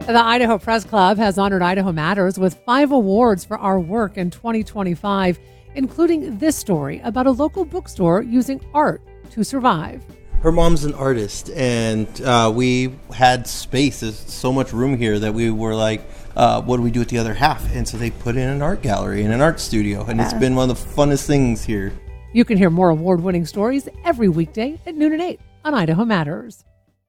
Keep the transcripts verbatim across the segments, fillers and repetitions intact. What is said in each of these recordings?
The Idaho Press Club has honored Idaho Matters with five awards for our work in twenty twenty-five, including this story about a local bookstore using art to survive. Her mom's an artist, and uh, we had space. There's so much room here that we were like, uh, what do we do with the other half? And so they put in an art gallery and an art studio, and it's been one of the funnest things here. You can hear more award-winning stories every weekday at noon and eight on Idaho Matters.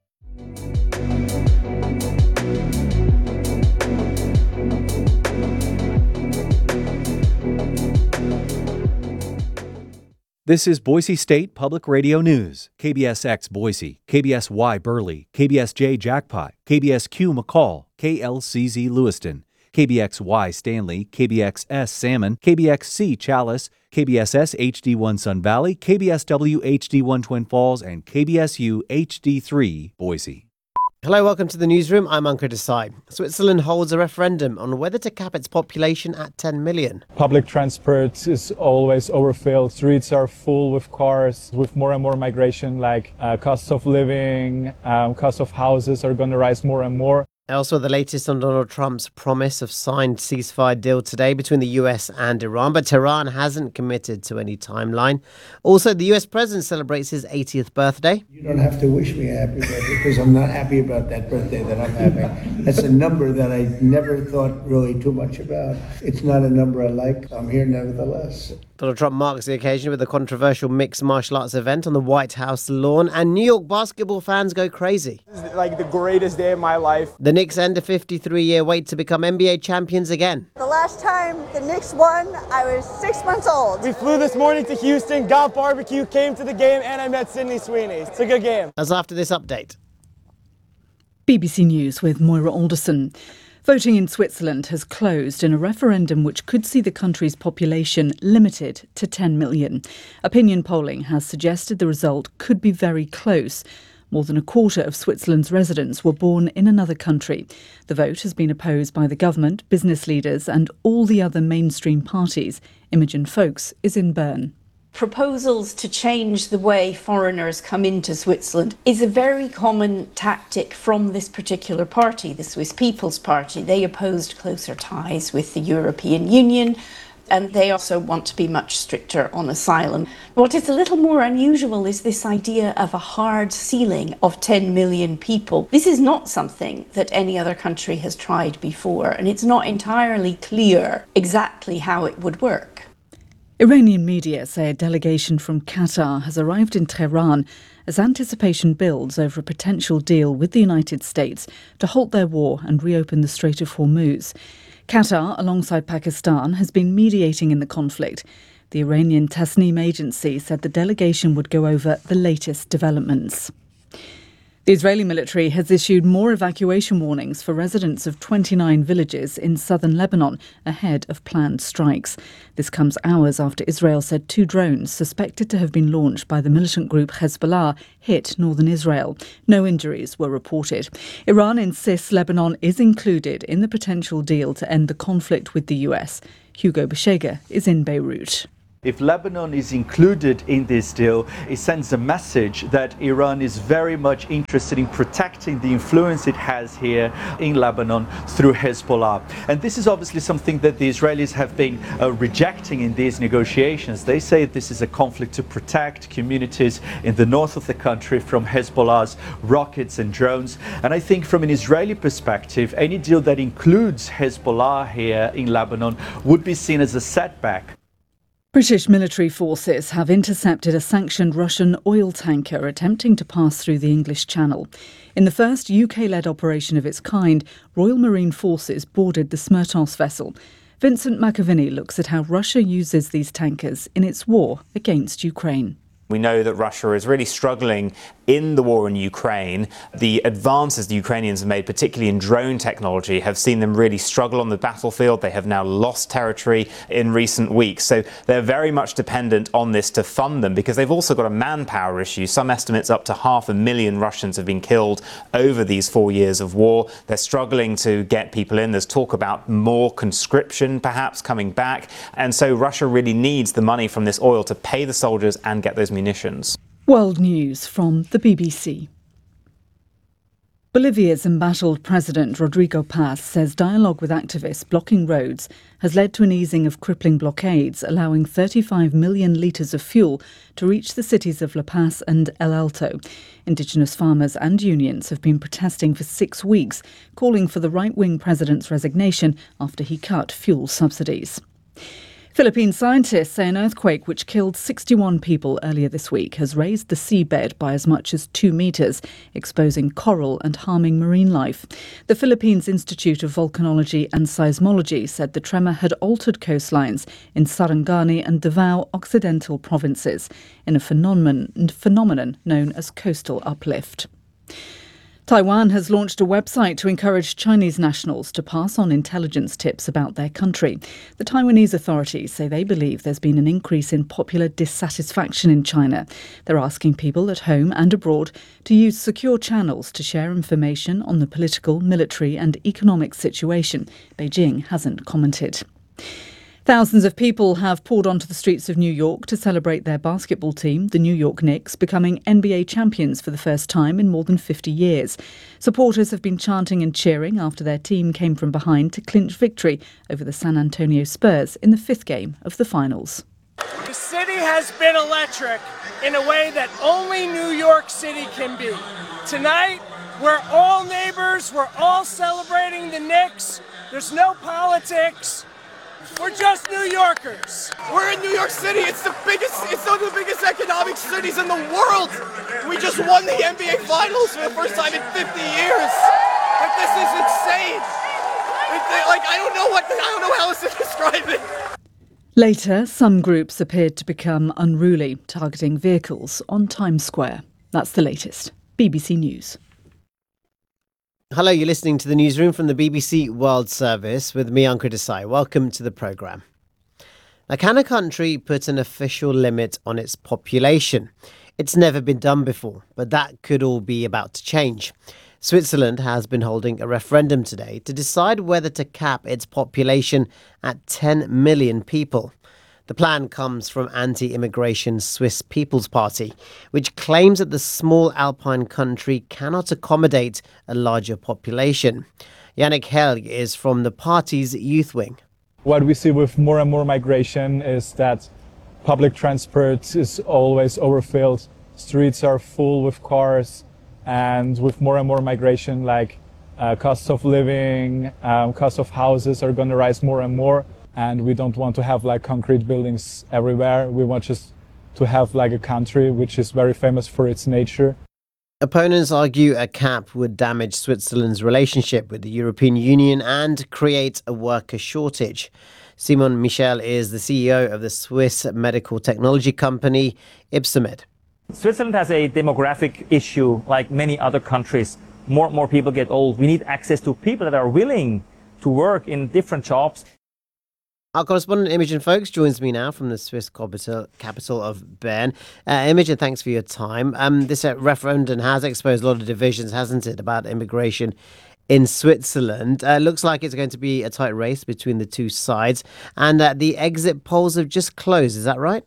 This is Boise State Public Radio News. K B S X Boise, K B S Y Burley, K B S J Jackpot, K B S Q McCall, K L C Z Lewiston, K B X Y Stanley, K B X S Salmon, K B X C Chalice, K B S S H D one Sun Valley, K B S W H D one Twin Falls, and K B S U H D three Boise. Hello, welcome to the newsroom. I'm Ankur Desai. Switzerland holds a referendum on whether to cap its population at ten million. Public transport is always overfilled. Streets are full with cars. With more and more migration, like uh, costs of living, um, costs of houses are going to rise more and more. Also, the latest on Donald Trump's promise of signed ceasefire deal today between the U S and Iran, but Tehran hasn't committed to any timeline. Also, the U S president celebrates his eightieth birthday. You don't have to wish me a happy birthday because I'm not happy about that birthday that I'm having. That's a number that I never thought really too much about. It's not a number I like. I'm here nevertheless. Donald Trump marks the occasion with a controversial mixed martial arts event on the White House lawn, and New York basketball fans go crazy. This is like the greatest day of my life. The Knicks end a fifty-three-year wait to become N B A champions again. The last time the Knicks won, I was six months old. We flew this morning to Houston, got barbecue, came to the game, and I met Sydney Sweeney. It's a good game. As after this update. B B C News with Moira Alderson. Voting in Switzerland has closed in a referendum which could see the country's population limited to ten million. Opinion polling has suggested the result could be very close. More than a quarter of Switzerland's residents were born in another country. The vote has been opposed by the government, business leaders and all the other mainstream parties. Imogen Foulkes is in Bern. Proposals to change the way foreigners come into Switzerland is a very common tactic from this particular party, the Swiss People's Party. They opposed closer ties with the European Union, and they also want to be much stricter on asylum. What is a little more unusual is this idea of a hard ceiling of ten million people. This is not something that any other country has tried before, and it's not entirely clear exactly how it would work. Iranian media say a delegation from Qatar has arrived in Tehran as anticipation builds over a potential deal with the United States to halt their war and reopen the Strait of Hormuz. Qatar, alongside Pakistan, has been mediating in the conflict. The Iranian Tasnim agency said the delegation would go over the latest developments. The Israeli military has issued more evacuation warnings for residents of twenty-nine villages in southern Lebanon ahead of planned strikes. This comes hours after Israel said two drones suspected to have been launched by the militant group Hezbollah hit northern Israel. No injuries were reported. Iran insists Lebanon is included in the potential deal to end the conflict with the U S. Hugo Beshega is in Beirut. If Lebanon is included in this deal, it sends a message that Iran is very much interested in protecting the influence it has here in Lebanon through Hezbollah. And this is obviously something that the Israelis have been uh, rejecting in these negotiations. They say this is a conflict to protect communities in the north of the country from Hezbollah's rockets and drones. And I think from an Israeli perspective, any deal that includes Hezbollah here in Lebanon would be seen as a setback. British military forces have intercepted a sanctioned Russian oil tanker attempting to pass through the English Channel. In the first U K-led operation of its kind, Royal Marine Forces boarded the Smertos vessel. Vincent McAviney looks at how Russia uses these tankers in its war against Ukraine. We know that Russia is really struggling in the war in Ukraine. The advances the Ukrainians have made, particularly in drone technology, have seen them really struggle on the battlefield. They have now lost territory in recent weeks. So they're very much dependent on this to fund them because they've also got a manpower issue. Some estimates up to half a million Russians have been killed over these four years of war. They're struggling to get people in. There's talk about more conscription perhaps coming back. And so Russia really needs the money from this oil to pay the soldiers and get those munitions. World News from the B B C. Bolivia's embattled president, Rodrigo Paz, says dialogue with activists blocking roads has led to an easing of crippling blockades, allowing thirty-five million litres of fuel to reach the cities of La Paz and El Alto. Indigenous farmers and unions have been protesting for six weeks, calling for the right-wing president's resignation after he cut fuel subsidies. Philippine scientists say an earthquake which killed sixty-one people earlier this week has raised the seabed by as much as two metres, exposing coral and harming marine life. The Philippines Institute of Volcanology and Seismology said the tremor had altered coastlines in Sarangani and Davao Occidental provinces in a phenomenon, phenomenon known as coastal uplift. Taiwan has launched a website to encourage Chinese nationals to pass on intelligence tips about their country. The Taiwanese authorities say they believe there's been an increase in popular dissatisfaction in China. They're asking people at home and abroad to use secure channels to share information on the political, military and economic situation. Beijing hasn't commented. Thousands of people have poured onto the streets of New York to celebrate their basketball team, the New York Knicks, becoming N B A champions for the first time in more than fifty years. Supporters have been chanting and cheering after their team came from behind to clinch victory over the San Antonio Spurs in the fifth game of the finals. The city has been electric in a way that only New York City can be. Tonight, we're all neighbors, we're all celebrating the Knicks. There's no politics. We're just New Yorkers. We're in New York City. It's the biggest, it's one of the biggest economic cities in the world. We just won the N B A Finals for the first time in fifty years. Like, this is insane. It, like, I don't know what, I don't know how else to describe it. Later, some groups appeared to become unruly, targeting vehicles on Times Square. That's the latest. B B C News. Hello, you're listening to the newsroom from the B B C World Service with me, Ankur Desai. Welcome to the programme. Now, can a country put an official limit on its population? It's never been done before, but that could all be about to change. Switzerland has been holding a referendum today to decide whether to cap its population at ten million people. The plan comes from anti-immigration Swiss People's Party, which claims that the small alpine country cannot accommodate a larger population. Yannick Helg is from the party's youth wing. What we see with more and more migration is that public transport is always overfilled, streets are full with cars, and with more and more migration, like uh, costs of living, um, costs of houses are going to rise more and more. And we don't want to have like concrete buildings everywhere. We want just to have like a country which is very famous for its nature. Opponents argue a cap would damage Switzerland's relationship with the European Union and create a worker shortage. Simon Michel is the C E O of the Swiss medical technology company Ypsomed. Switzerland has a demographic issue like many other countries. More and more people get old. We need access to people that are willing to work in different jobs. Our correspondent Imogen Folks joins me now from the Swiss capital, capital of Bern. Uh, Imogen, thanks for your time. Um, this uh, referendum has exposed a lot of divisions, hasn't it, about immigration in Switzerland. Uh, looks like it's going to be a tight race between the two sides. And uh, the exit polls have just closed, is that right?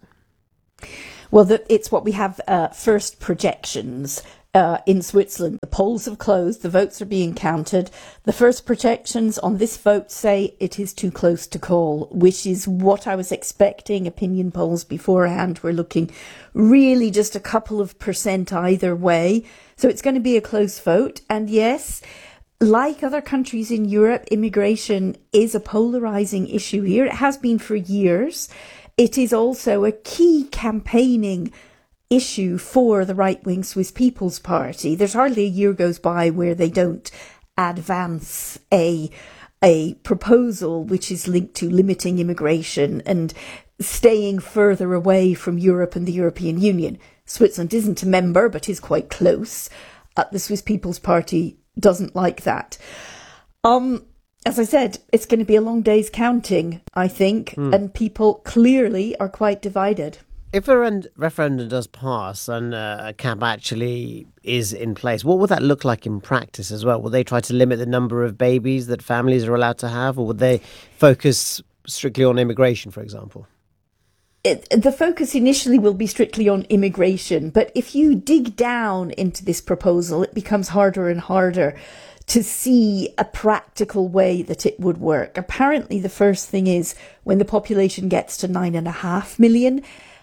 Well, the, it's what we have uh, first projections. Uh, in Switzerland, the polls have closed, the votes are being counted. The first projections on this vote say it is too close to call, which is what I was expecting. Opinion polls beforehand were looking really just a couple of percent either way. So it's going to be a close vote. And yes, like other countries in Europe, immigration is a polarizing issue here. It has been for years. It is also a key campaigning issue for the right-wing Swiss People's Party. There's hardly a year goes by where they don't advance a a proposal which is linked to limiting immigration and staying further away from Europe and the European Union. Switzerland isn't a member, but is quite close. Uh, the Swiss People's Party doesn't like that. Um, as I said, it's going to be a long day's counting, I think, mm. and people clearly are quite divided. If a re- referendum does pass and uh, a cap actually is in place, what would that look like in practice as well? Will they try to limit the number of babies that families are allowed to have, or would they focus strictly on immigration, for example? it, the focus initially will be strictly on immigration, but if you dig down into this proposal, it becomes harder and harder to see a practical way that it would work. Apparently, the first thing is when the population gets to nine and a half million,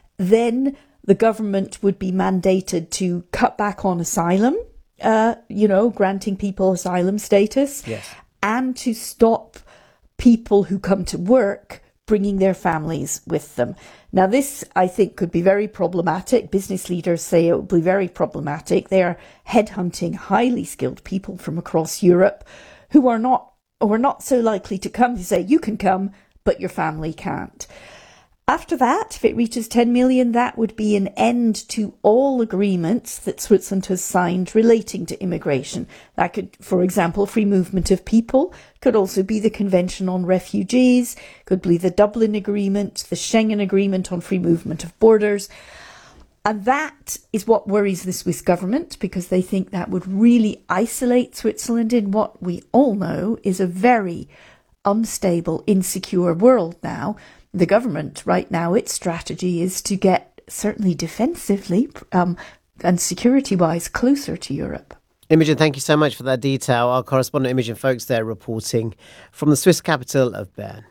then the government would be mandated to cut back on asylum, uh, you know, granting people asylum status, yes, and to stop people who come to work bringing their families with them. Now, this, I think, could be very problematic. Business leaders say it would be very problematic. They are headhunting highly skilled people from across Europe who are not, who are not so likely to come to say, you can come, but your family can't. After that, if it reaches ten million, that would be an end to all agreements that Switzerland has signed relating to immigration. That could, for example, free movement of people, could also be the Convention on Refugees, could be the Dublin Agreement, the Schengen Agreement on free movement of borders. And that is what worries the Swiss government, because they think that would really isolate Switzerland in what we all know is a very unstable, insecure world now. The government right now, its strategy is to get certainly defensively um, and security-wise closer to Europe. Imogen, thank you so much for that detail. Our correspondent Imogen Folks there reporting from the Swiss capital of Bern.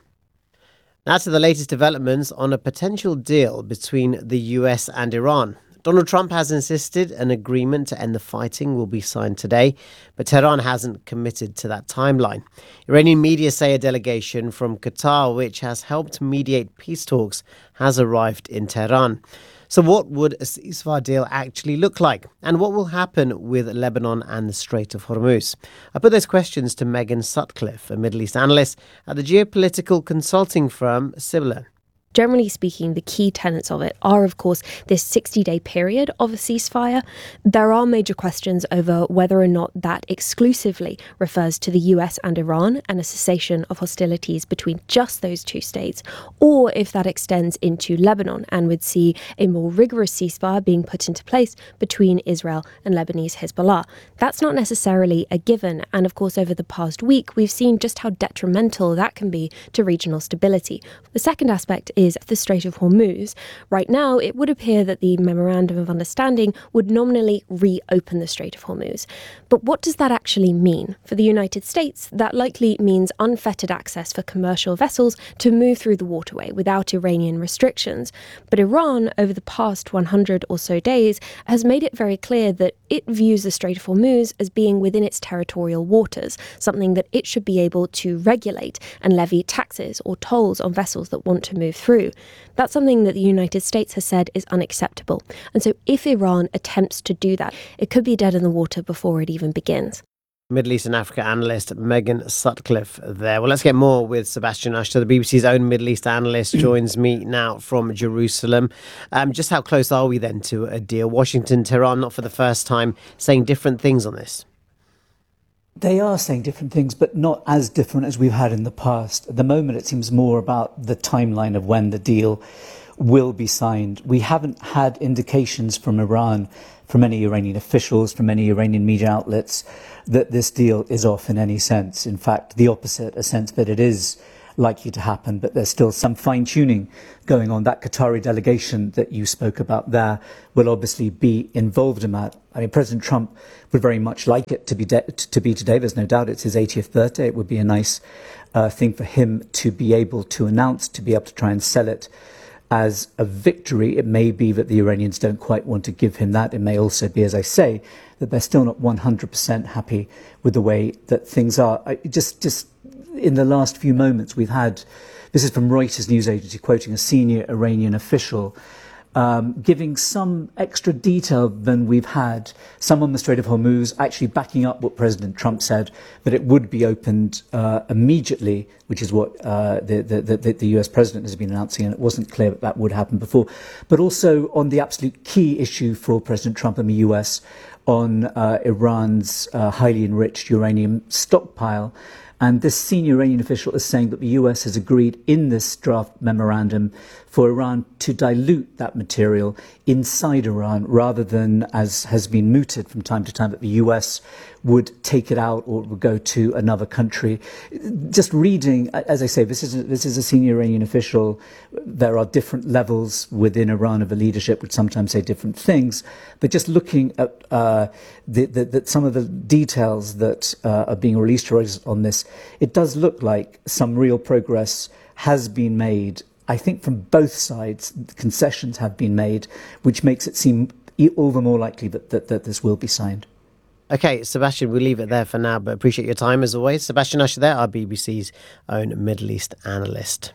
Now to the latest developments on a potential deal between the U S and Iran. Donald Trump has insisted an agreement to end the fighting will be signed today, but Tehran hasn't committed to that timeline. Iranian media say a delegation from Qatar, which has helped mediate peace talks, has arrived in Tehran. So what would a ceasefire deal actually look like? And what will happen with Lebanon and the Strait of Hormuz? I put those questions to Megan Sutcliffe, a Middle East analyst at the geopolitical consulting firm Sibylline. Generally speaking, the key tenets of it are, of course, this sixty-day period of a ceasefire. There are major questions over whether or not that exclusively refers to the U S and Iran and a cessation of hostilities between just those two states, or if that extends into Lebanon and would see a more rigorous ceasefire being put into place between Israel and Lebanese Hezbollah. That's not necessarily a given, and of course, over the past week, we've seen just how detrimental that can be to regional stability. The second aspect is the Strait of Hormuz. Right now, it would appear that the Memorandum of Understanding would nominally reopen the Strait of Hormuz. But what does that actually mean? For the United States, that likely means unfettered access for commercial vessels to move through the waterway without Iranian restrictions. But Iran, over the past one hundred or so days, has made it very clear that it views the Strait of Hormuz as being within its territorial waters, something that it should be able to regulate and levy taxes or tolls on vessels that want to move through. That's something that the United States has said is unacceptable. And so if Iran attempts to do that, it could be dead in the water before it even begins. Middle East and Africa analyst Megan Sutcliffe there. Well, let's get more with Sebastian Usher. The B B C's own Middle East analyst joins me now from Jerusalem. Um, just how close are we then to a deal? Washington, Tehran, not for the first time, saying different things on this. They are saying different things, but not as different as we've had in the past. At the moment, it seems more about the timeline of when the deal will be signed. We haven't had indications from Iran, from any Iranian officials, from any Iranian media outlets, that this deal is off in any sense. In fact, the opposite, a sense that it is likely to happen, but there's still some fine-tuning going on. That Qatari delegation that you spoke about there will obviously be involved in that. I mean, President Trump would very much like it to be de- to be today. There's no doubt it's his eightieth birthday. It would be a nice uh, thing for him to be able to announce, to be able to try and sell it as a victory. It may be that the Iranians don't quite want to give him that. It may also be, as I say, that they're still not one hundred percent happy with the way that things are. I, just, just in the last few moments, we've had, this is from Reuters news agency, quoting a senior Iranian official, um, giving some extra detail than we've had, some on the Strait of Hormuz, actually backing up what President Trump said, that it would be opened uh, immediately, which is what uh, the, the, the, the U S president has been announcing, and it wasn't clear that that would happen before. But also on the absolute key issue for President Trump and the U S on uh, Iran's uh, highly enriched uranium stockpile. And this senior Iranian official is saying that the U S has agreed in this draft memorandum for Iran to dilute that material inside Iran, rather than, as has been mooted from time to time, that the U S would take it out or it would go to another country. Just reading, as I say, this is a, this is a senior Iranian official. There are different levels within Iran of the leadership, which sometimes say different things. But just looking at uh, the, the, the, some of the details that uh, are being released to us on this, it does look like some real progress has been made. I think from both sides, concessions have been made, which makes it seem all the more likely that, that, that this will be signed. Okay, Sebastian, we'll leave it there for now, but appreciate your time as always. Sebastian Usher there, our B B C's own Middle East analyst.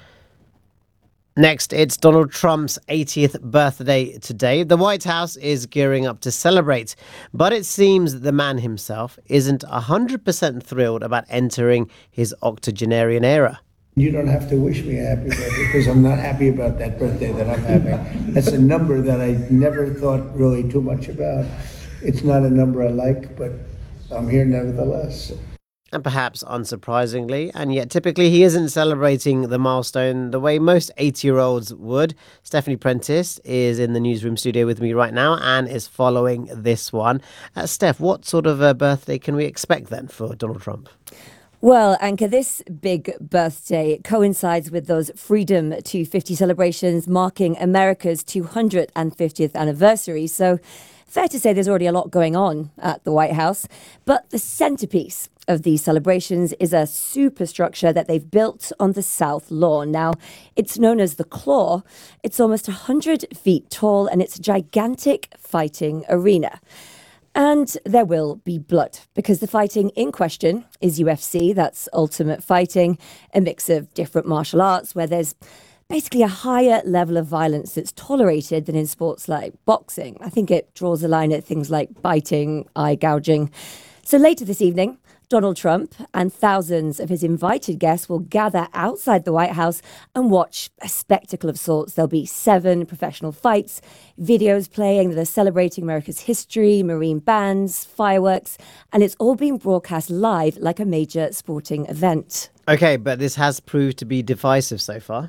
Next, it's Donald Trump's eightieth birthday today. The White House is gearing up to celebrate, but it seems the man himself isn't one hundred percent thrilled about entering his octogenarian era. You don't have to wish me a happy birthday because I'm not happy about that birthday that I'm having. That's a number that I never thought really too much about. It's not a number I like, but I'm here nevertheless. And perhaps unsurprisingly, and yet typically he isn't celebrating the milestone the way most eighty-year-olds would. Stephanie Prentice is in the newsroom studio with me right now and is following this one. Uh, Steph, what sort of a birthday can we expect then for Donald Trump? Well, Anka, this big birthday coincides with those Freedom two fifty celebrations marking America's two hundred fiftieth anniversary. So fair to say there's already a lot going on at the White House. But the centerpiece of these celebrations is a superstructure that they've built on the South Lawn. Now, it's known as the Claw. It's almost one hundred feet tall and it's a gigantic fighting arena. And there will be blood because the fighting in question is U F C, that's Ultimate Fighting, a mix of different martial arts where there's basically a higher level of violence that's tolerated than in sports like boxing. I think it draws a line at things like biting, eye gouging. So later this evening, Donald Trump and thousands of his invited guests will gather outside the White House and watch a spectacle of sorts. There'll be seven professional fights, videos playing that are celebrating America's history, Marine bands, fireworks, and it's all being broadcast live like a major sporting event. Okay, but this has proved to be divisive so far.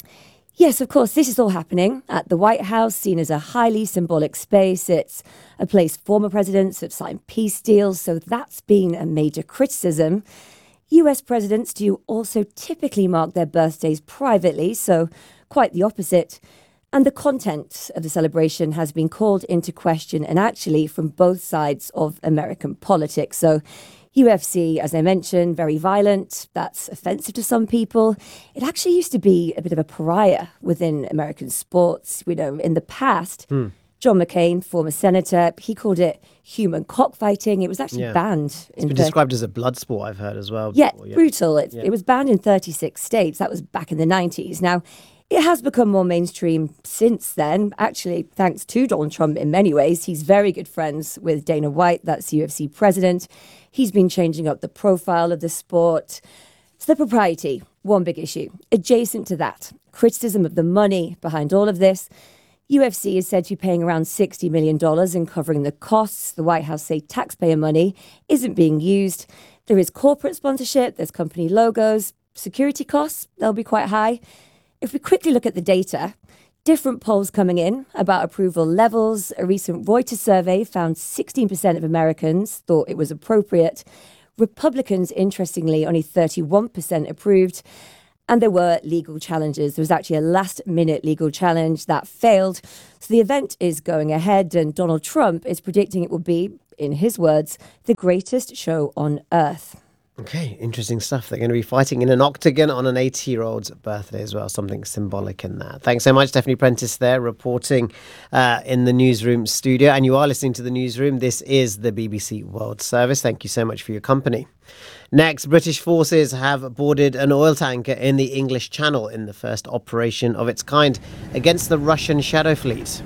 Yes, of course, this is all happening at the White House, seen as a highly symbolic space. It's a place former presidents have signed peace deals, so that's been a major criticism. U S presidents do also typically mark their birthdays privately, so quite the opposite. And the content of the celebration has been called into question, and actually from both sides of American politics. So U F C, as I mentioned, very violent. That's offensive to some people. It actually used to be a bit of a pariah within American sports. You know, in the past, hmm. John McCain, former senator, he called it human cockfighting. It was actually yeah. banned. It's in been the- described as a blood sport, I've heard as well. Yeah, before, yeah. brutal. It, Yeah. it was banned in thirty-six states. That was back in the nineties. Now, it has become more mainstream since then, actually, thanks to Donald Trump in many ways. He's very good friends with Dana White, that's U F C president. He's been changing up the profile of the sport. So the propriety, one big issue. Adjacent to that, criticism of the money behind all of this. U F C is said to be paying around sixty million dollars in covering the costs. The White House say taxpayer money isn't being used. There is corporate sponsorship, there's company logos, security costs, they'll be quite high. If we quickly look at the data, different polls coming in about approval levels. A recent Reuters survey found sixteen percent of Americans thought it was appropriate. Republicans, interestingly, only thirty-one percent approved. And there were legal challenges. There was actually a last-minute legal challenge that failed. So the event is going ahead, and Donald Trump is predicting it will be, in his words, the greatest show on earth. Okay, interesting stuff. They're going to be fighting in an octagon on an eighty-year-old's birthday as well. Something symbolic in that. Thanks so much, Stephanie Prentice there, reporting uh, in the newsroom studio. And you are listening to the newsroom. This is the B B C World Service. Thank you so much for your company. Next, British forces have boarded an oil tanker in the English Channel in the first operation of its kind against the Russian Shadow Fleet.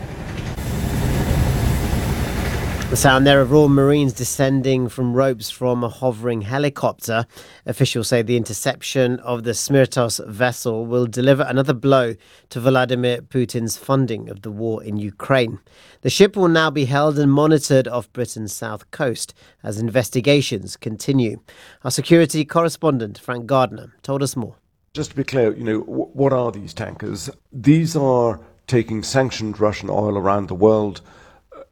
The sound there of Royal Marines descending from ropes from a hovering helicopter. Officials say the interception of the Smirtos vessel will deliver another blow to Vladimir Putin's funding of the war in Ukraine. The ship will now be held and monitored off Britain's south coast as investigations continue. Our security correspondent, Frank Gardner, told us more. Just to be clear, you know, w- what are these tankers? These are taking sanctioned Russian oil around the world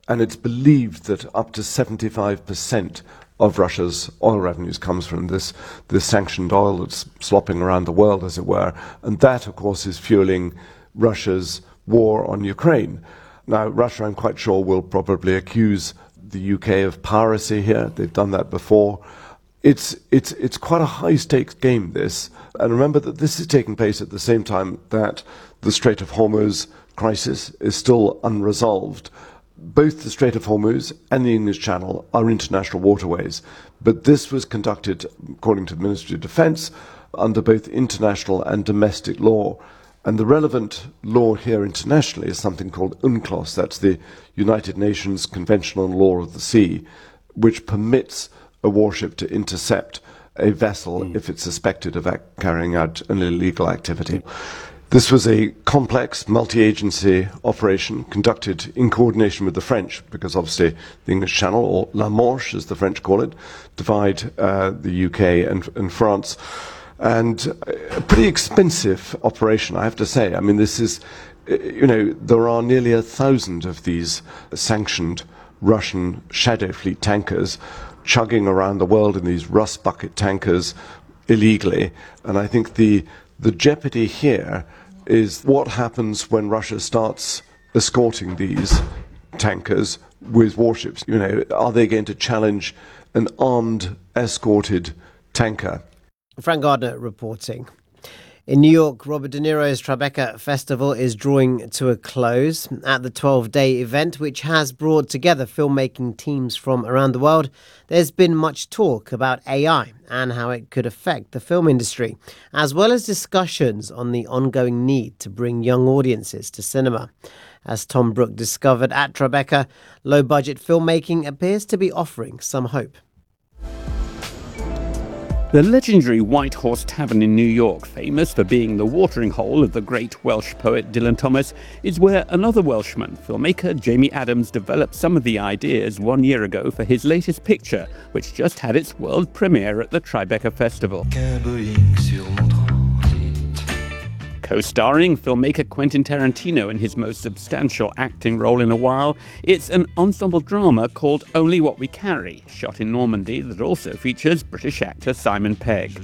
and it's believed that up to seventy-five percent of Russia's oil revenues comes from this, this sanctioned oil that's slopping around the world, as it were. And that, of course, is fueling Russia's war on Ukraine. Now, Russia, I'm quite sure, will probably accuse the U K of piracy here. They've done that before. It's, it's, it's quite a high-stakes game, this. And remember that this is taking place at the same time that the Strait of Hormuz crisis is still unresolved. Both the Strait of Hormuz and the English Channel are international waterways, but this was conducted, according to the Ministry of Defence, under both international and domestic law. And the relevant law here internationally is something called UNCLOS, that's the United Nations Convention on Law of the Sea, which permits a warship to intercept a vessel mm. if it's suspected of act- carrying out an illegal activity. This was a complex, multi-agency operation conducted in coordination with the French, because obviously the English Channel, or La Manche as the French call it, divide uh, the U K and, and France. And a pretty expensive operation, I have to say. I mean, this is, you know, there are nearly a thousand of these sanctioned Russian shadow fleet tankers chugging around the world in these rust bucket tankers illegally. And I think the the jeopardy here is what happens when Russia starts escorting these tankers with warships. You know, are they going to challenge an armed, escorted tanker? Frank Gardner reporting. In New York, Robert De Niro's Tribeca Festival is drawing to a close. At the twelve-day event, which has brought together filmmaking teams from around the world, there's been much talk about A I and how it could affect the film industry, as well as discussions on the ongoing need to bring young audiences to cinema. As Tom Brook discovered at Tribeca, low-budget filmmaking appears to be offering some hope. The legendary White Horse Tavern in New York, famous for being the watering hole of the great Welsh poet Dylan Thomas, is where another Welshman, filmmaker Jamie Adams, developed some of the ideas one year ago for his latest picture, which just had its world premiere at the Tribeca Festival. Co-starring filmmaker Quentin Tarantino in his most substantial acting role in a while, it's an ensemble drama called Only What We Carry, shot in Normandy, that also features British actor Simon Pegg.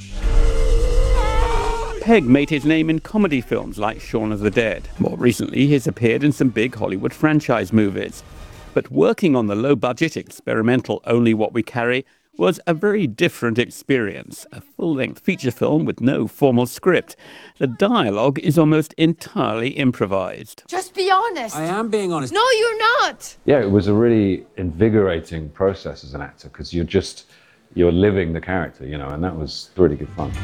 Pegg made his name in comedy films like Shaun of the Dead. More recently, he's appeared in some big Hollywood franchise movies. But working on the low-budget experimental Only What We Carry was a very different experience, a full-length feature film with no formal script. The dialogue is almost entirely improvised. Just be honest. I am being honest. No, you're not. Yeah, it was a really invigorating process as an actor, because you're just, you're living the character, you know, and that was really good fun.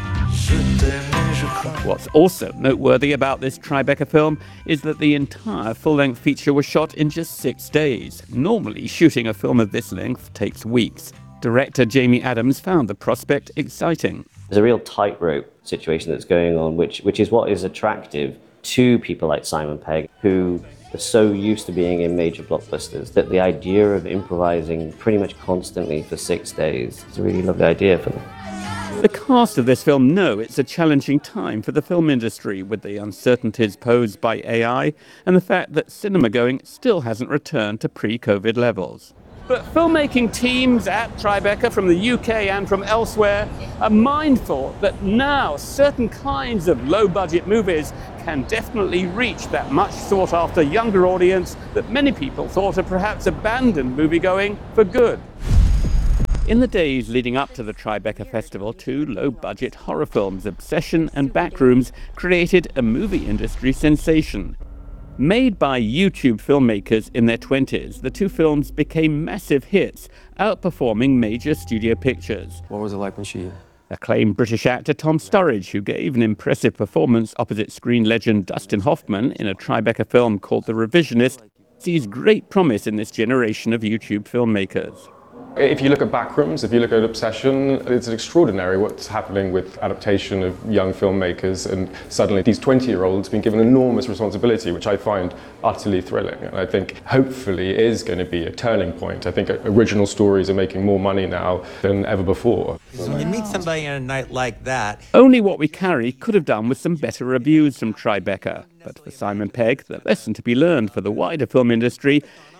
What's also noteworthy about this Tribeca film is that the entire full-length feature was shot in just six days. Normally, shooting a film of this length takes weeks. Director Jamie Adams found the prospect exciting. There's a real tightrope situation that's going on, which which is what is attractive to people like Simon Pegg, who are so used to being in major blockbusters, that the idea of improvising pretty much constantly for six days is a really lovely idea for them. The cast of this film know it's a challenging time for the film industry, with the uncertainties posed by A I and the fact that cinema going still hasn't returned to pre-COVID levels. But filmmaking teams at Tribeca from the U K and from elsewhere are mindful that now certain kinds of low-budget movies can definitely reach that much sought-after younger audience that many people thought had perhaps abandoned moviegoing for good. In the days leading up to the Tribeca Festival, two low-budget horror films, Obsession and Backrooms, created a movie industry sensation. Made by YouTube filmmakers in their twenties, the two films became massive hits, outperforming major studio pictures. What was it like when she... Acclaimed British actor Tom Sturridge, who gave an impressive performance opposite screen legend Dustin Hoffman in a Tribeca film called The Revisionist, sees great promise in this generation of YouTube filmmakers. If you look at Backrooms, if you look at Obsession, it's extraordinary what's happening with adaptation of young filmmakers, and suddenly these twenty-year-olds being given enormous responsibility, which I find utterly thrilling. And I think hopefully it is going to be a turning point. I think original stories are making more money now than ever before. When you meet somebody on a night like that... Only What We Carry could have done with some better reviews from Tribeca. But for Simon Pegg, the lesson to be learned for the wider film industry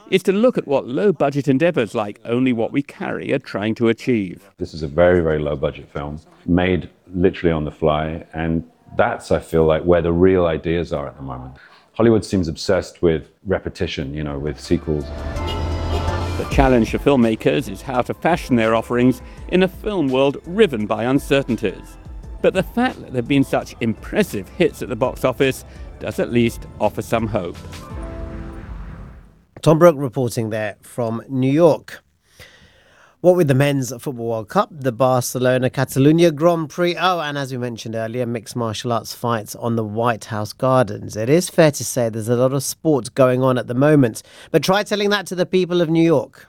is to look at what low-budget endeavours like Only What We Carry are trying to achieve. This is a very, very low-budget film, made literally on the fly, and that's, I feel like, where the real ideas are at the moment. Hollywood seems obsessed with repetition, you know, with sequels. The challenge for filmmakers is how to fashion their offerings in a film world riven by uncertainties. But the fact that there have been such impressive hits at the box office does at least offer some hope. Tom Brooke reporting there from New York. What with the Men's Football World Cup, the Barcelona-Catalunya Grand Prix, oh, and as we mentioned earlier, mixed martial arts fights on the White House gardens. It is fair to say there's a lot of sport going on at the moment. But try telling that to the people of New York.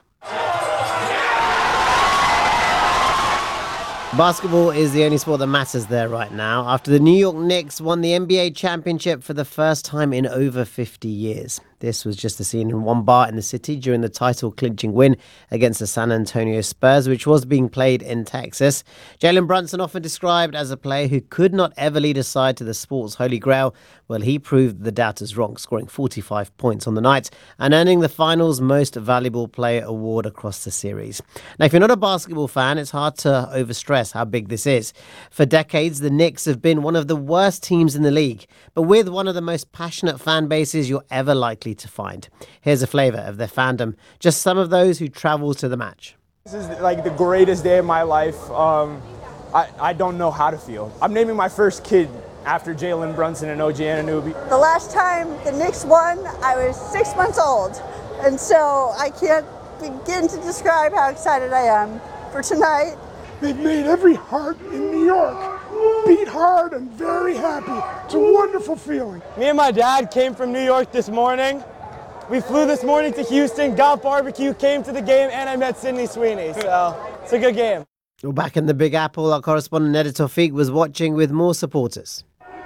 Basketball is the only sport that matters there right now, after the New York Knicks won the N B A championship for the first time in over fifty years. This was just a scene in one bar in the city during the title-clinching win against the San Antonio Spurs, which was being played in Texas. Jalen Brunson, often described as a player who could not ever lead a side to the sport's holy grail, well, he proved the doubters wrong, scoring forty-five points on the night and earning the finals Most Valuable Player award across the series. Now, if you're not a basketball fan, it's hard to overstress how big this is. For decades, the Knicks have been one of the worst teams in the league, but with one of the most passionate fan bases you're ever likely to find. Here's a flavour of their fandom, just some of those who travelled to the match. This is like the greatest day of my life. Um, I, I don't know how to feel. I'm naming my first kid after Jalen Brunson and O G Anunoby. The last time the Knicks won, I was six months old. And so I can't begin to describe how excited I am for tonight. They've made every heart in New York beat hard and very happy. It's a wonderful feeling. Me and my dad came from New York this morning. We flew this morning to Houston, got barbecue, came to the game, and I met Sydney Sweeney. So it's a good game. Well, back in the Big Apple, our correspondent Neda Tawfiq was watching with more supporters.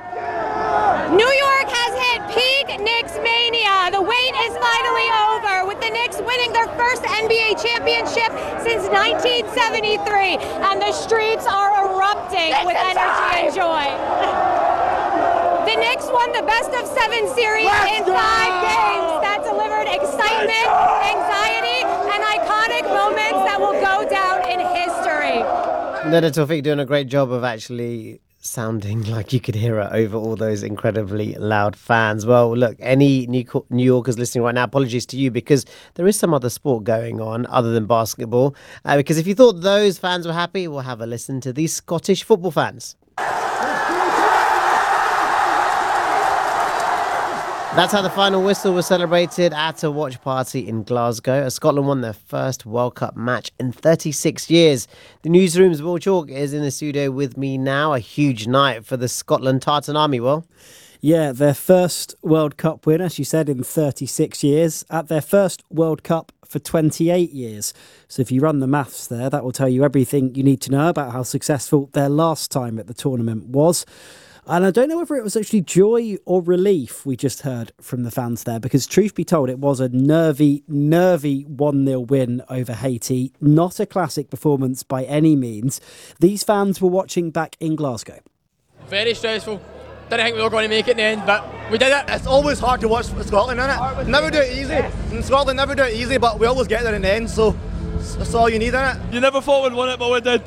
New York has hit peak Knicks mania. The wait is finally over, with the Knicks winning their first N B A championship since nineteen seventy-three, and the streets are erupting with energy and joy. The Knicks won the best of seven series in five games that delivered excitement, anxiety, and iconic moments that will go down in history. Neda Tawfiq doing a great job of actually sounding like you could hear it over all those incredibly loud fans. Well, look, any New Yorkers listening right now, apologies to you, because there is some other sport going on other than basketball. Uh, because if you thought those fans were happy, we'll have a listen to these Scottish football fans. That's how the final whistle was celebrated at a watch party in Glasgow, as Scotland won their first World Cup match in thirty-six years. The newsroom's Will Chalk is in the studio with me now. A huge night for the Scotland Tartan Army, Will. Yeah, their first World Cup win, as you said, in thirty-six years, at their first World Cup for twenty-eight years. So if you run the maths there, that will tell you everything you need to know about how successful their last time at the tournament was. And I don't know whether it was actually joy or relief we just heard from the fans there, because truth be told, it was a nervy, nervy one nil win over Haiti. Not a classic performance by any means. These fans were watching back in Glasgow. Very stressful. Didn't think we were going to make it in the end, but we did it. It's always hard to watch Scotland, isn't it? Never do it easy. In Scotland, never do it easy, but we always get there in the end, so that's all you need, isn't it? You never thought we'd win it, but we did.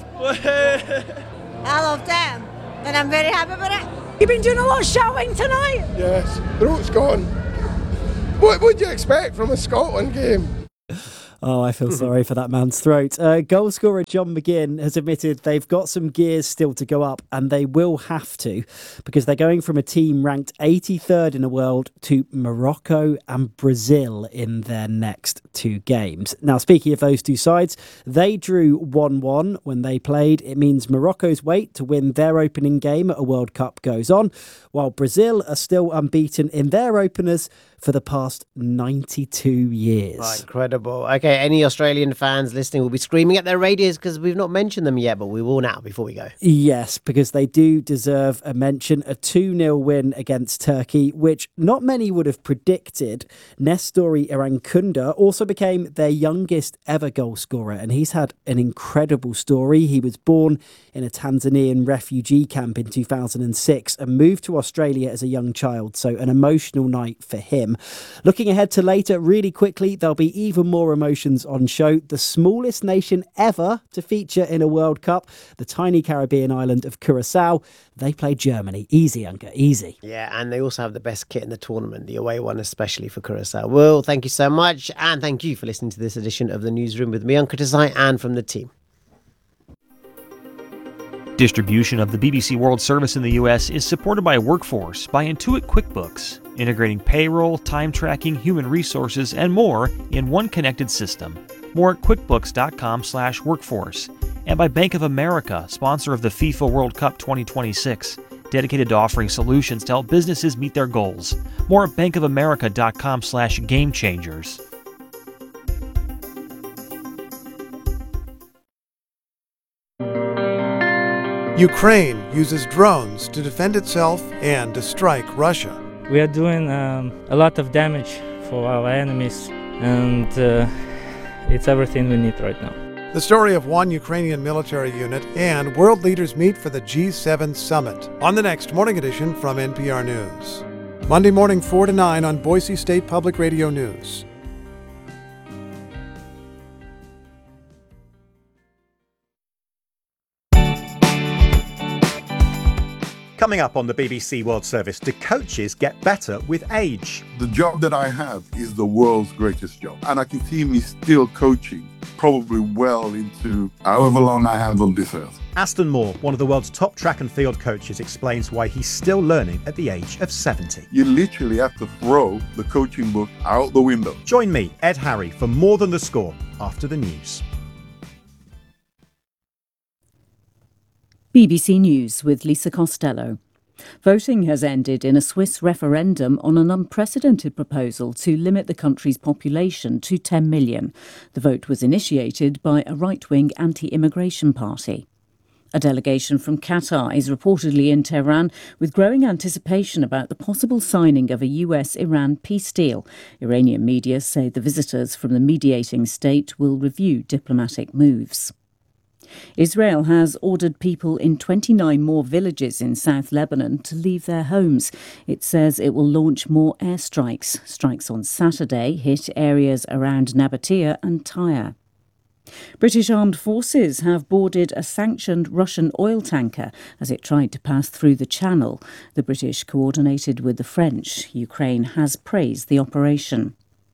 I love them, and I'm very happy about it. You've been doing a lot of shouting tonight. Yes, throat's gone. What would you expect from a Scotland game? Oh, I feel sorry for that man's throat. Uh, goal scorer John McGinn has admitted they've got some gears still to go up, and they will have to, because they're going from a team ranked eighty-third in the world to Morocco and Brazil in their next two games. Now, speaking of those two sides, they drew one one when they played. It means Morocco's wait to win their opening game at a World Cup goes on, while Brazil are still unbeaten in their openers for the past ninety-two years. Right, incredible. Okay, any Australian fans listening will be screaming at their radios because we've not mentioned them yet, but we will now before we go. Yes, because they do deserve a mention. A two nil win against Turkey, which not many would have predicted. Nestori Irankunda also became their youngest ever goal scorer, and he's had an incredible story. He was born in a Tanzanian refugee camp in two thousand six and moved to Australia as a young child, so an emotional night for him. him. Looking ahead to later, really quickly, there'll be even more emotions on show. The smallest nation ever to feature in a World Cup, the tiny Caribbean island of Curacao. They play Germany. Easy, Uncle, easy. Yeah, and they also have the best kit in the tournament, the away one especially for Curacao. Will, thank you so much, and thank you for listening to this edition of The Newsroom with me, Uncle Desai, and from the team. Distribution of the B B C World Service in the U S is supported by Workforce by Intuit QuickBooks, integrating payroll, time tracking, human resources, and more in one connected system. More at quickbooks.com slash workforce. And by Bank of America, sponsor of the FIFA World Cup twenty twenty-six, dedicated to offering solutions to help businesses meet their goals. More at bankofamerica.com slash game changers. Ukraine uses drones to defend itself and to strike Russia. We are doing um, a lot of damage for our enemies, and uh, it's everything we need right now. The story of one Ukrainian military unit, and world leaders meet for the G seven summit on the next Morning Edition from N P R News. Monday morning four to nine on Boise State Public Radio News. Coming up on the B B C World Service, do coaches get better with age? The job that I have is the world's greatest job, and I can see me still coaching, probably well into however long I have on this earth. Aston Moore, one of the world's top track and field coaches, explains why he's still learning at the age of seventy. You literally have to throw the coaching book out the window. Join me, Ed Harry, for More Than the Score after the news. B B C News with Lisa Costello. Voting has ended in a Swiss referendum on an unprecedented proposal to limit the country's population to ten million. The vote was initiated by a right-wing anti-immigration party. A delegation from Qatar is reportedly in Tehran with growing anticipation about the possible signing of a U S Iran peace deal. Iranian media say the visitors from the mediating state will review diplomatic moves. Israel has ordered people in twenty-nine more villages in South Lebanon to leave their homes. It says it will launch more airstrikes. Strikes on Saturday hit areas around Nabatea and Tyre. British armed forces have boarded a sanctioned Russian oil tanker as it tried to pass through the Channel. The British coordinated with the French. Ukraine has praised the operation.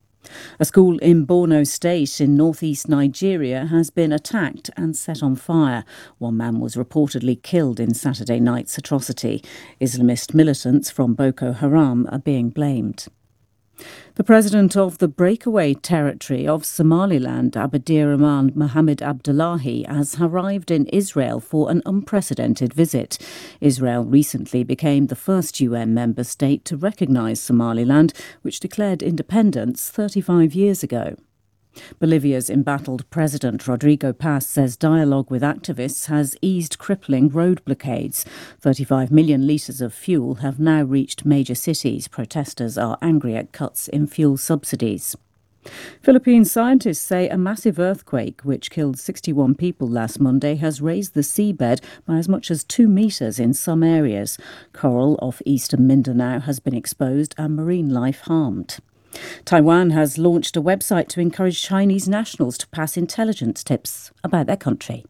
A school in Borno State in northeast Nigeria has been attacked and set on fire. One man was reportedly killed in Saturday night's atrocity. Islamist militants from Boko Haram are being blamed. The president of the breakaway territory of Somaliland, Abdirahman Mohamed Abdullahi, has arrived in Israel for an unprecedented visit. Israel recently became the first U N member state to recognise Somaliland, which declared independence thirty-five years ago. Bolivia's embattled President Rodrigo Paz says dialogue with activists has eased crippling road blockades. thirty-five million litres of fuel have now reached major cities. Protesters are angry at cuts in fuel subsidies. Philippine scientists say a massive earthquake, which killed sixty-one people last Monday, has raised the seabed by as much as two metres in some areas. Coral off eastern Mindanao has been exposed and marine life harmed. Taiwan has launched a website to encourage Chinese nationals to pass intelligence tips about their country.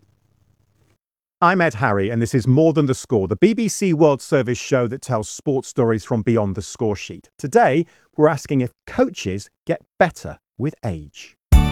I'm Ed Harry, and this is More Than the Score, the B B C World Service show that tells sports stories from beyond the score sheet. Today, we're asking if coaches get better with age.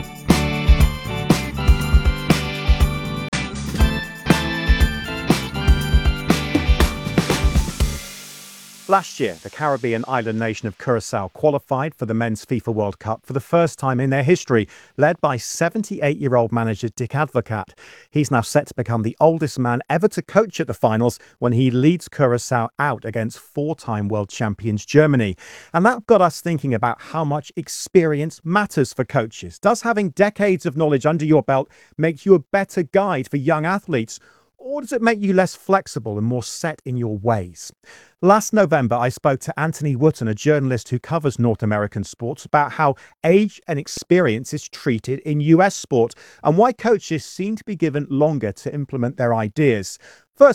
Last year, the Caribbean island nation of Curacao qualified for the Men's FIFA World Cup for the first time in their history, led by seventy-eight-year-old manager Dick Advocat. He's now set to become the oldest man ever to coach at the finals when he leads Curacao out against four-time world champions Germany. And that got us thinking about how much experience matters for coaches. Does having decades of knowledge under your belt make you a better guide for young athletes? Or does it make you less flexible and more set in your ways? Last November, I spoke to Anthony Wootton, a journalist who covers North American sports, about how age and experience is treated in U S sport and why coaches seem to be given longer to implement their ideas. First, though,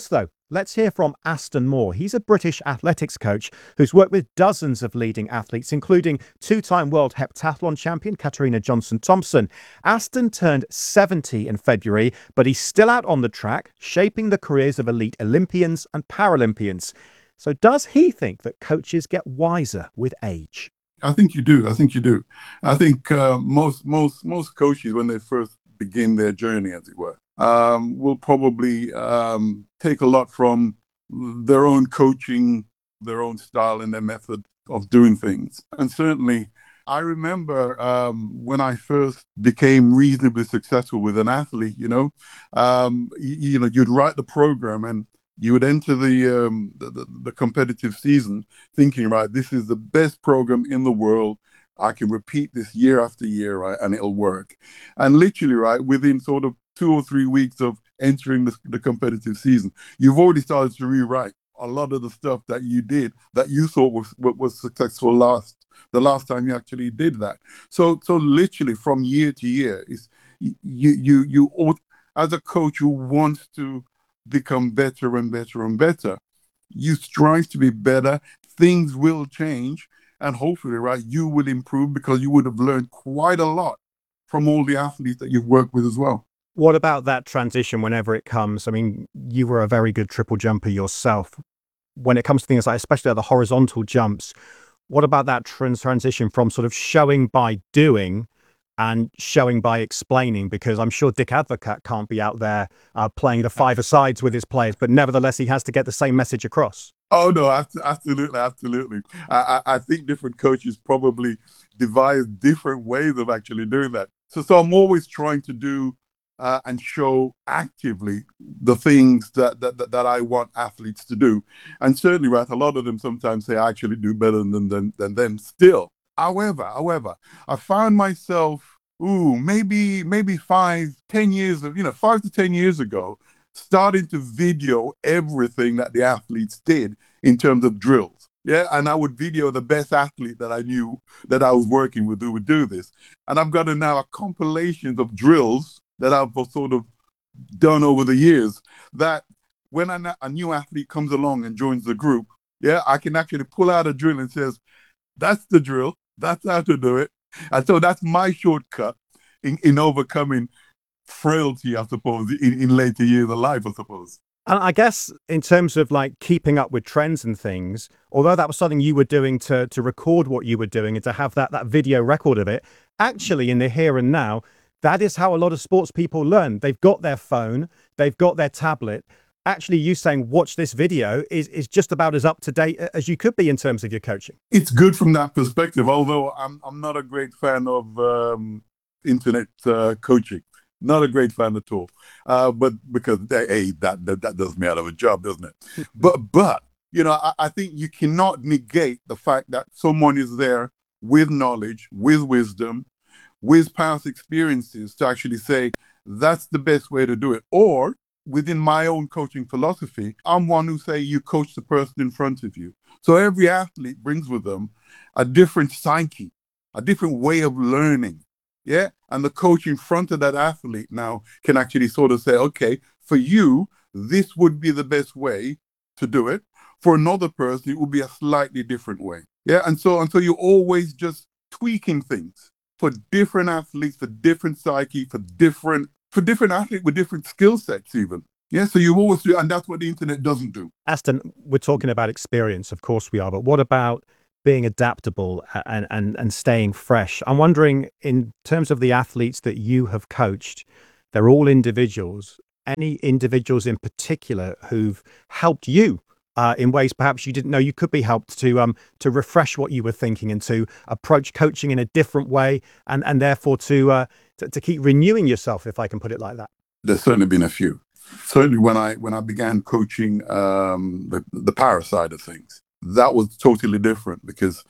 Let's hear from Aston Moore. He's a British athletics coach who's worked with dozens of leading athletes, including two-time world heptathlon champion Katarina Johnson-Thompson. Aston turned seventy in February, but he's still out on the track, shaping the careers of elite Olympians and Paralympians. So does he think that coaches get wiser with age? I think you do. I think you do. I think uh, most most most coaches, when they first begin their journey, as it were, um, will probably um, take a lot from their own coaching, their own style and their method of doing things. And certainly, I remember um, when I first became reasonably successful with an athlete, you know, um, you, you know, you'd write the program and you would enter the, um, the, the the competitive season thinking, right, this is the best program in the world. I can repeat this year after year, right, and it'll work. And literally, right, within sort of two or three weeks of entering the, the competitive season, you've already started to rewrite a lot of the stuff that you did that you thought was was successful last the last time you actually did that. So so literally from year to year, is you you you ought, as a coach who wants to become better and better and better, you strive to be better. Things will change. And hopefully, right, you will improve because you would have learned quite a lot from all the athletes that you've worked with as well. What about that transition whenever it comes? I mean, you were a very good triple jumper yourself. When it comes to things like, especially the horizontal jumps, what about that trans- transition from sort of showing by doing and showing by explaining? Because I'm sure Dick Advocaat can't be out there uh, playing the five-a-sides with his players, but nevertheless, he has to get the same message across. Oh, no, absolutely, absolutely. I, I think different coaches probably devise different ways of actually doing that. So, so I'm always trying to do uh, and show actively the things that, that, that, that I want athletes to do. And certainly, right, a lot of them sometimes say I actually do better than, than, than them still. However, however, I found myself, ooh, maybe, maybe five, ten years, of, you know, five to ten years ago, starting to video everything that the athletes did in terms of drills. Yeah, and I would video the best athlete that I knew that I was working with who would do this. And I've got a, now a compilation of drills that I've sort of done over the years that when a, a new athlete comes along and joins the group, yeah, I can actually pull out a drill and says, that's the drill, that's how to do it. And so that's my shortcut in, in overcoming frailty, I suppose, in, in later years of life, I suppose. And I guess in terms of like keeping up with trends and things, although that was something you were doing to to record what you were doing and to have that that video record of it, actually in the here and now, that is how a lot of sports people learn. They've got their phone, they've got their tablet. Actually, you saying watch this video is is just about as up to date as you could be in terms of your coaching. It's good from that perspective, although I'm I'm not a great fan of um, internet uh, coaching. Not a great fan at all, uh, but because hey, that, that that does me out of a job, doesn't it? but but you know, I, I think you cannot negate the fact that someone is there with knowledge, with wisdom, with past experiences to actually say that's the best way to do it. Or within my own coaching philosophy, I'm one who say you coach the person in front of you. So every athlete brings with them a different psyche, a different way of learning. Yeah. And the coach in front of that athlete now can actually sort of say, okay, for you, this would be the best way to do it. For another person, it would be a slightly different way. Yeah. And so, and so you're always just tweaking things for different athletes, for different psyche, for different, for different athletes with different skill sets even. Yeah. So you always do. And that's what the internet doesn't do. Aston, we're talking about experience. Of course we are. But what about being adaptable and, and, and staying fresh? I'm wondering, in terms of the athletes that you have coached, they're all individuals. Any individuals in particular who've helped you uh, in ways perhaps you didn't know you could be helped to um to refresh what you were thinking and to approach coaching in a different way and, and therefore to, uh, to to keep renewing yourself, if I can put it like that? There's certainly been a few. Certainly when I when I began coaching um, the, the para side of things, that was totally different because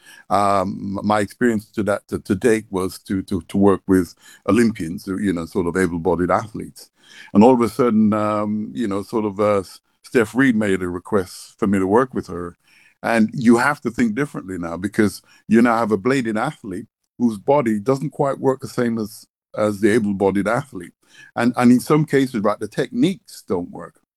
um, my experience to that to, to date was to, to to work with Olympians, you know, sort of able-bodied athletes, and all of a sudden, um, you know, sort of uh, Steph Reed made a request for me to work with her, and you have to think differently now because you now have a bladed athlete whose body doesn't quite work the same as as the able-bodied athlete, and and in some cases, right, the techniques don't work.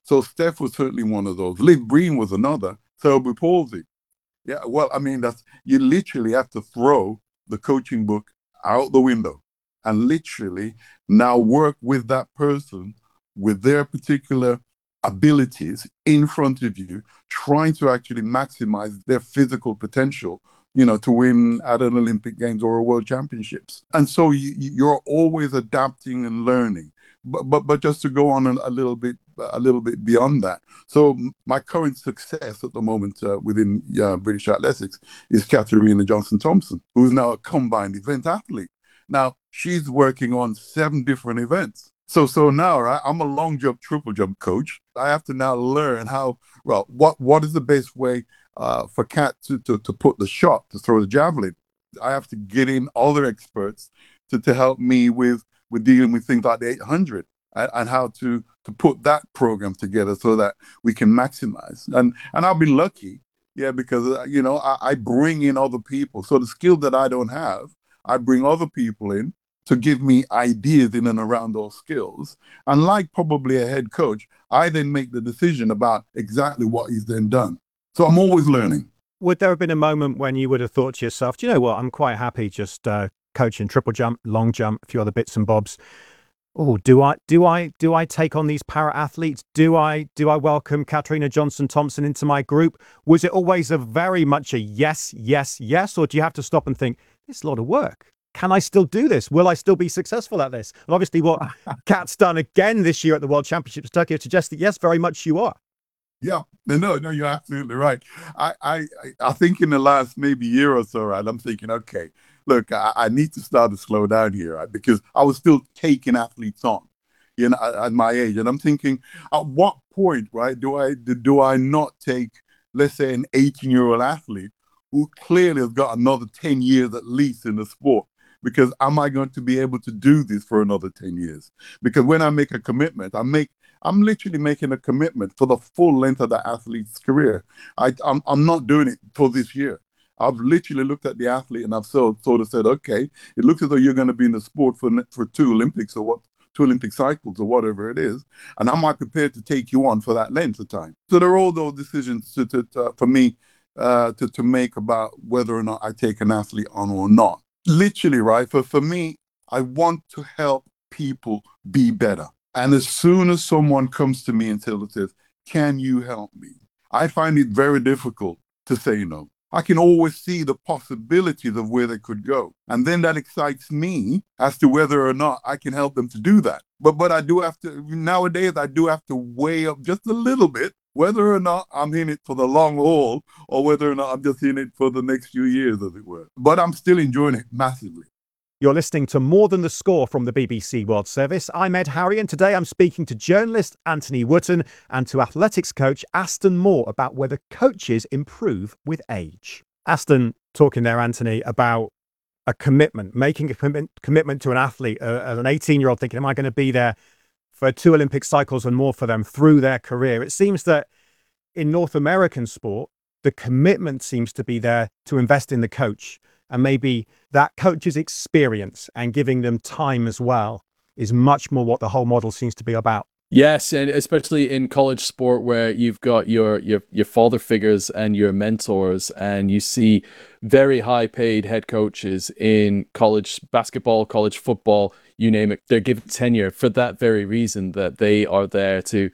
So Steph was certainly one of those. Liv Breen was another. Cerebral palsy. Yeah, well, I mean, that's you literally have to throw the coaching book out the window and literally now work with that person with their particular abilities in front of you, trying to actually maximize their physical potential, you know, to win at an Olympic Games or a World Championships. And so you, you're always adapting and learning. But, but but just to go on a, a little bit a little bit beyond that. So my current success at the moment uh, within uh, British Athletics is Katarina Johnson-Thompson, who's now a combined event athlete. Now she's working on seven different events. So so now, right, I'm a long jump, triple jump coach. I have to now learn how, well, what what is the best way uh, for Kat to, to, to put the shot, to throw the javelin. I have to get in other experts to, to help me with, with dealing with things like the eight hundred and, and how to, to put that program together so that we can maximize. And and I'll be lucky, yeah, because, uh, you know, I, I bring in other people. So the skill that I don't have, I bring other people in to give me ideas in and around those skills. And like probably a head coach, I then make the decision about exactly what is then done. So I'm always learning. Would there have been a moment when you would have thought to yourself, do you know what, I'm quite happy just uh, coaching triple jump, long jump, a few other bits and bobs. Oh, do I do I do I take on these para athletes? Do I do I welcome Katarina Johnson-Thompson into my group? Was it always a very much a yes, yes, yes, or do you have to stop and think, this is a lot of work? Can I still do this? Will I still be successful at this? And obviously what Kat's done again this year at the World Championships Tokyo suggests that yes, very much you are. Yeah, no, no, you're absolutely right. I, I, I think in the last maybe year or so, right, I'm thinking, okay, look, I, I need to start to slow down here, right, because I was still taking athletes on, you know, at, at my age, and I'm thinking, at what point, right, do I do, do I not take, let's say, an eighteen-year-old athlete who clearly has got another ten years at least in the sport? Because am I going to be able to do this for another ten years? Because when I make a commitment, I make, I'm literally making a commitment for the full length of the athlete's career. I, I'm, I'm not doing it for this year. I've literally looked at the athlete and I've so, sort of said, okay, it looks as though you're going to be in the sport for for two Olympics or what, two Olympic cycles or whatever it is. And am I prepared to take you on for that length of time? So there are all those decisions to, to, to, for me uh, to, to make about whether or not I take an athlete on or not. Literally, right? For, for me, I want to help people be better. And as soon as someone comes to me and says, can you help me? I find it very difficult to say no. I can always see the possibilities of where they could go. And then that excites me as to whether or not I can help them to do that. But but I do have to, nowadays, I do have to weigh up just a little bit whether or not I'm in it for the long haul or whether or not I'm just in it for the next few years, as it were. But I'm still enjoying it massively. You're listening to More Than the Score from the B B C World Service. I'm Ed Harry, and today I'm speaking to journalist Anthony Wootton and to athletics coach Aston Moore about whether coaches improve with age. Aston, talking there, Anthony, about a commitment, making a commitment, commitment to an athlete, uh, as an eighteen-year-old thinking, am I going to be there for two Olympic cycles and more for them through their career? It seems that in North American sport, the commitment seems to be there to invest in the coach. And maybe that coach's experience and giving them time as well is much more what the whole model seems to be about. Yes, and especially in college sport where you've got your your your father figures and your mentors, and you see very high paid head coaches in college basketball, college football, you name it. They're given tenure for that very reason, that they are there to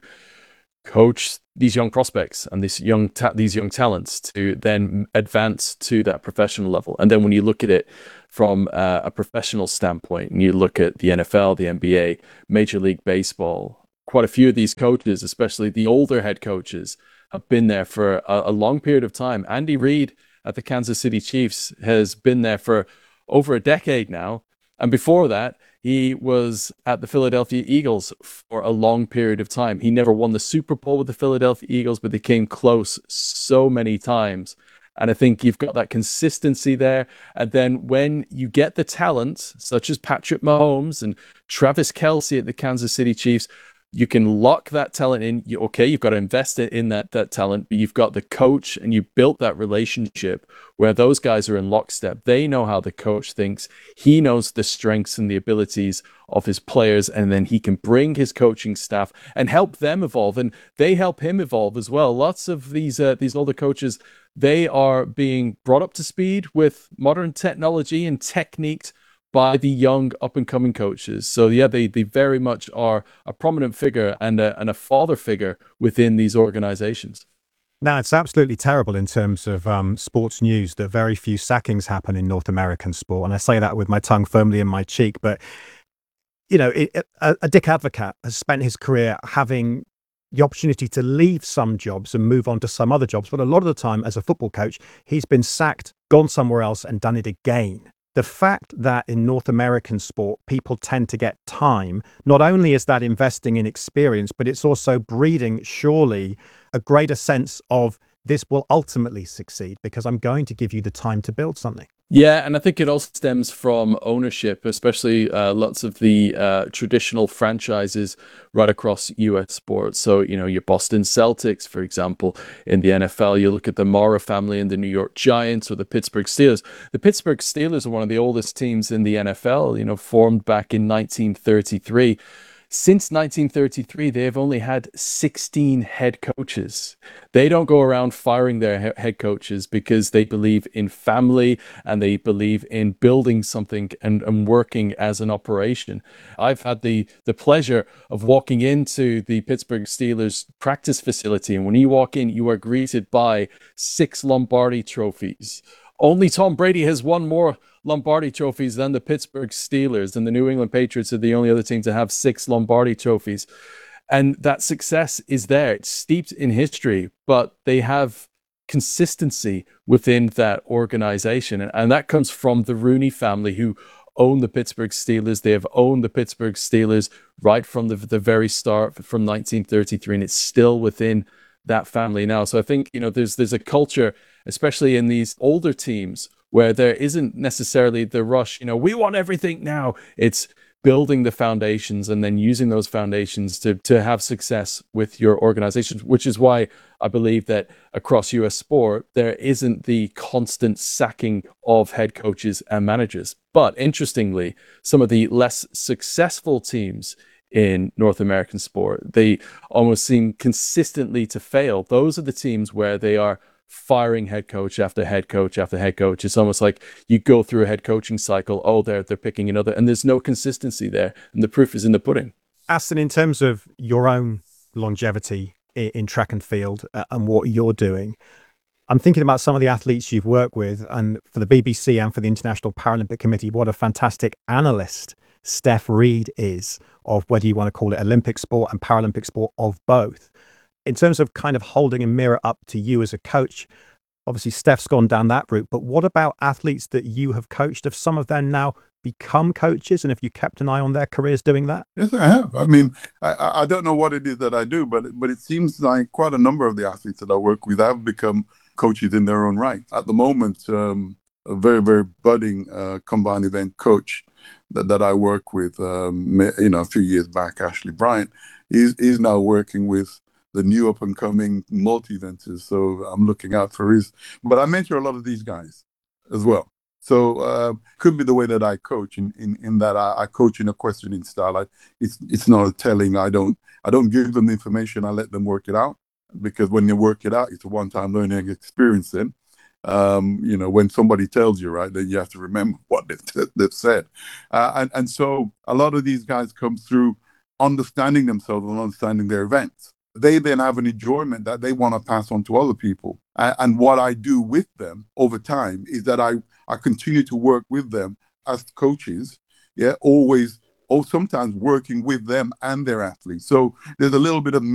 coach these young prospects and these young ta- these young talents to then advance to that professional level. And then when you look at it from uh, a professional standpoint, and you look at the N F L, the N B A, Major League Baseball, quite a few of these coaches, especially the older head coaches, have been there for a, a long period of time. Andy Reid at the Kansas City Chiefs has been there for over a decade now. And before that, he was at the Philadelphia Eagles for a long period of time. He never won the Super Bowl with the Philadelphia Eagles, but they came close so many times. And I think you've got that consistency there. And then when you get the talent, such as Patrick Mahomes and Travis Kelce at the Kansas City Chiefs, you can lock that talent in. You, okay, you've got to invest in that that talent, but you've got the coach, and you built that relationship where those guys are in lockstep. They know how the coach thinks. He knows the strengths and the abilities of his players, and then he can bring his coaching staff and help them evolve, and they help him evolve as well. Lots of these uh, these older coaches, they are being brought up to speed with modern technology and techniques by the young up-and-coming coaches. So yeah, they they very much are a prominent figure and a, and a father figure within these organizations. Now, it's absolutely terrible in terms of um, sports news that very few sackings happen in North American sport. And I say that with my tongue firmly in my cheek. But, you know, it, a, a Dick Advocaat has spent his career having the opportunity to leave some jobs and move on to some other jobs. But a lot of the time, as a football coach, he's been sacked, gone somewhere else and done it again. The fact that in North American sport, people tend to get time, not only is that investing in experience, but it's also breeding, surely, a greater sense of this will ultimately succeed because I'm going to give you the time to build something. Yeah, and I think it all stems from ownership, especially uh, lots of the uh, traditional franchises right across U S sports. So, you know, your Boston Celtics, for example, in the N F L, you look at the Mara family in the New York Giants or the Pittsburgh Steelers. The Pittsburgh Steelers are one of the oldest teams in the N F L, you know, formed back in nineteen thirty-three. Since nineteen thirty-three, they have only had sixteen head coaches. They don't go around firing their he- head coaches because they believe in family and they believe in building something and, and working as an operation. I've had the, the pleasure of walking into the Pittsburgh Steelers practice facility, and when you walk in, you are greeted by six Lombardi trophies. Only Tom Brady has won more Lombardi trophies than the Pittsburgh Steelers, and the New England Patriots are the only other team to have six Lombardi trophies. And that success is there. It's steeped in history, but they have consistency within that organization. And, and that comes from the Rooney family, who own the Pittsburgh Steelers. They have owned the Pittsburgh Steelers right from the, the very start, from nineteen thirty-three, and it's still within that family now. So I think, you know, there's there's a culture, especially in these older teams, where there isn't necessarily the rush, you know, we want everything now. It's building the foundations and then using those foundations to to have success with your organization, which is why I believe that across U S sport, there isn't the constant sacking of head coaches and managers. But interestingly, some of the less successful teams in North American sport, they almost seem consistently to fail. Those are the teams where they are firing head coach after head coach after head coach. It's almost like you go through a head coaching cycle. Oh, they're they're picking another, and there's no consistency there. And the proof is in the pudding. Aston, in terms of your own longevity in, in track and field uh, and what you're doing, I'm thinking about some of the athletes you've worked with, and for the B B C and for the International Paralympic Committee, what a fantastic analyst Steph Reid is of whether you want to call it Olympic sport and Paralympic sport, of both. In terms of kind of holding a mirror up to you as a coach, obviously Steph's gone down that route, but what about athletes that you have coached? Have some of them now become coaches, and have you kept an eye on their careers doing that? Yes, I have. I mean, I, I don't know what it is that I do, but but it seems like quite a number of the athletes that I work with have become coaches in their own right. At the moment, um, a very, very budding uh, combined event coach that, that I work with, um, you know, a few years back, Ashley Bryant, is is now working with the new up-and-coming multi-eventers. So I'm looking out for his. But I mentor a lot of these guys as well. So uh, could be the way that I coach, in in, in that I, I coach in a questioning style. I, it's it's not a telling. I don't I don't give them the information. I let them work it out, because when they work it out, it's a one-time learning experience. Then, um, you know, when somebody tells you, right, then you have to remember what they've, they've said. Uh, and and so a lot of these guys come through understanding themselves and understanding their events. They then have an enjoyment that they want to pass on to other people. And, and what I do with them over time is that I, I continue to work with them as coaches, yeah, always, or sometimes working with them and their athletes. So there's a little bit of